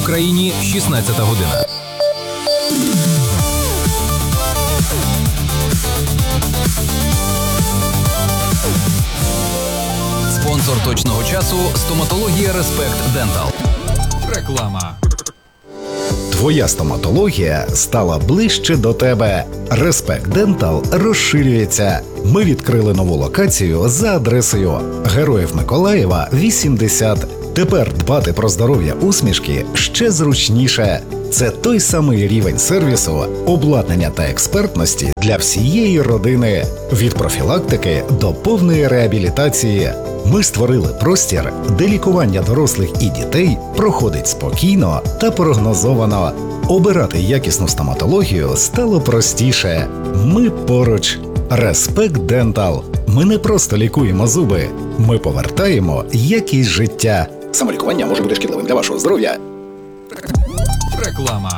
Україні 16 година. Спонсор точного часу – стоматологія Респект Дентал. Реклама. Твоя стоматологія стала ближче до тебе. Респект Дентал розширюється. Ми відкрили нову локацію за адресою Героїв Миколаєва, 80. Тепер дбати про здоров'я усмішки ще зручніше. Це той самий рівень сервісу, обладнання та експертності для всієї родини. Від профілактики до повної реабілітації. Ми створили простір, де лікування дорослих і дітей проходить спокійно та прогнозовано. Обирати якісну стоматологію стало простіше. Ми поруч. Респект Дентал. Ми не просто лікуємо зуби. Ми повертаємо якість життя. Самолікування може бути шкідливим для вашого здоров'я. Реклама.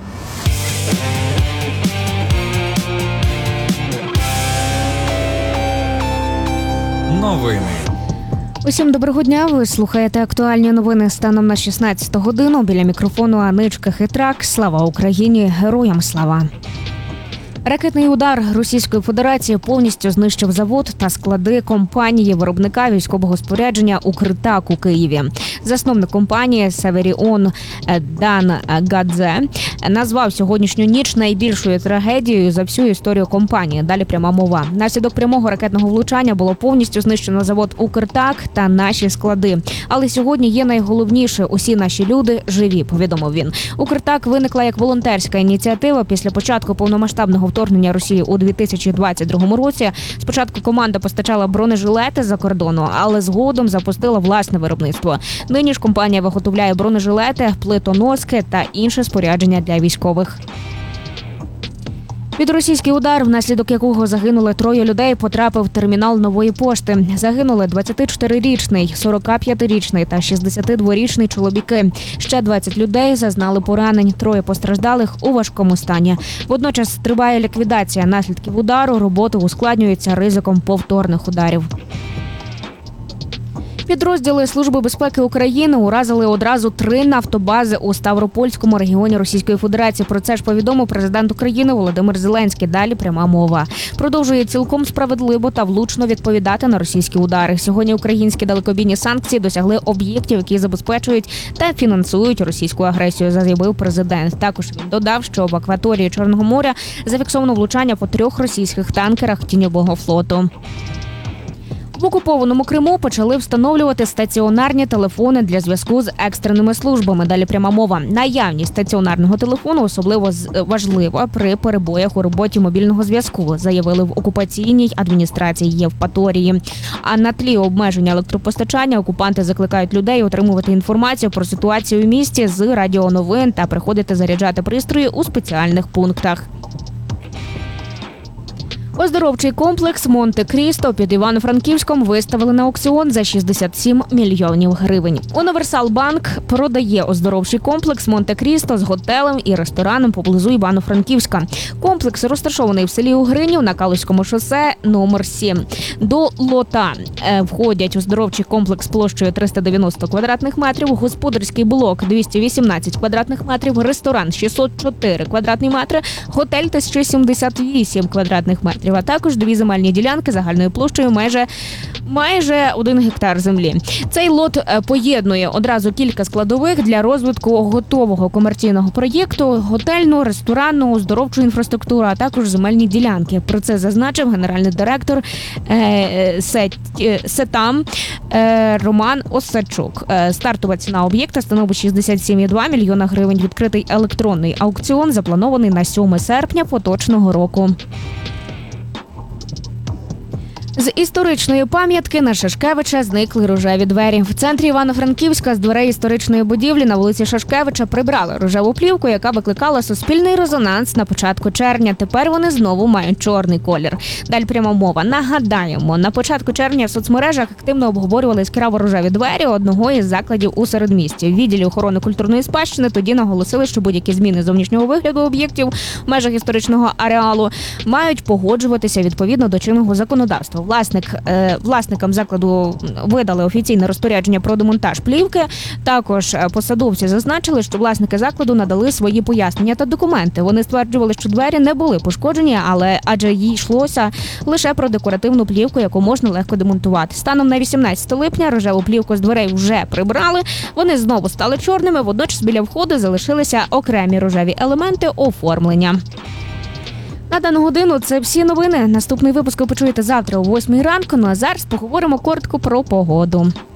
Новини. Усім доброго дня. Ви слухаєте актуальні новини станом на 16 годину. Біля мікрофону Аничка Хитрак. Слава Україні! Героям слава! Ракетний удар Російської Федерації повністю знищив завод та склади компанії-виробника військового спорядження «Укртак» у Києві. Засновник компанії Северіон Дан Гадзе назвав сьогоднішню ніч найбільшою трагедією за всю історію компанії. Далі пряма мова. Внаслідок прямого ракетного влучання було повністю знищено завод «Укртак» та наші склади. Але сьогодні є найголовніше – усі наші люди живі, повідомив він. «Укртак» виникла як волонтерська ініціатива після початку повномасштабного вторгнення Росії у 2022 році. Спочатку команда постачала бронежилети з-за кордону, але згодом запустила власне виробництво. Нині ж компанія виготовляє бронежилети, плитоноски та інше спорядження для військових. Під російський удар, внаслідок якого загинули 3 людей, потрапив в термінал Нової пошти. Загинули 24-річний, 45-річний та 62-річний чоловіки. Ще 20 людей зазнали поранень, 3 постраждалих у важкому стані. Водночас триває ліквідація наслідків удару, роботи ускладнюються ризиком повторних ударів. Підрозділи Служби безпеки України уразили одразу 3 нафтобази у Ставропольському регіоні Російської Федерації. Про це ж повідомив президент України Володимир Зеленський. Далі пряма мова. Продовжує цілком справедливо та влучно відповідати на російські удари. Сьогодні українські далекобійні санкції досягли об'єктів, які забезпечують та фінансують російську агресію, заявив президент. Також він додав, що в акваторії Чорного моря зафіксовано влучання по 3 російських танкерах тіньового флоту. В окупованому Криму почали встановлювати стаціонарні телефони для зв'язку з екстреними службами. Далі пряма мова. Наявність стаціонарного телефону особливо важлива при перебоях у роботі мобільного зв'язку, заявили в окупаційній адміністрації Євпаторії. А на тлі обмеження електропостачання окупанти закликають людей отримувати інформацію про ситуацію в місті з радіоновин та приходити заряджати пристрої у спеціальних пунктах. Оздоровчий комплекс Монте-Крісто під Івано-Франківськом виставили на аукціон за 67 мільйонів гривень. Універсал-банк продає оздоровчий комплекс Монте-Крісто з готелем і рестораном поблизу Івано-Франківська. Комплекс розташований в селі Угринів на Калузькому шосе номер 7. До лота входять оздоровчий комплекс площею 390 квадратних метрів, господарський блок 218 квадратних метрів, ресторан 604 квадратні метри, готель 1078 квадратних метрів. А також 2 земельні ділянки загальною площею майже 1 гектар землі. Цей лот поєднує одразу кілька складових для розвитку готового комерційного проєкту, готельну, ресторанну, оздоровчу інфраструктуру, а також земельні ділянки. Про це зазначив генеральний директор СЕТАМ Роман Осадчук. Стартова ціна об'єкта становить 67,2 мільйона гривень. Відкритий електронний аукціон запланований на 7 серпня поточного року. З історичної пам'ятки на Шашкевича зникли рожеві двері. В центрі Івано-Франківська з дверей історичної будівлі на вулиці Шашкевича прибрали рожеву плівку, яка викликала суспільний резонанс на початку червня. Тепер вони знову мають чорний колір. Далі пряма мова. Нагадаємо, на початку червня в соцмережах активно обговорювали яскраво рожеві двері одного із закладів у середмісті. В відділі охорони культурної спадщини тоді наголосили, що будь-які зміни зовнішнього вигляду об'єктів в межах історичного ареалу мають погоджуватися відповідно до чинного законодавства. власникам закладу видали офіційне розпорядження про демонтаж плівки. Також посадовці зазначили, що власники закладу надали свої пояснення та документи. Вони стверджували, що двері не були пошкоджені, адже їй йшлося лише про декоративну плівку, яку можна легко демонтувати. Станом на 18 липня рожеву плівку з дверей вже прибрали. Вони знову стали чорними, водночас біля входу залишилися окремі рожеві елементи оформлення. На дану годину це всі новини. Наступний випуск ви почуєте завтра о 8 ранку. Ну а зараз поговоримо коротко про погоду.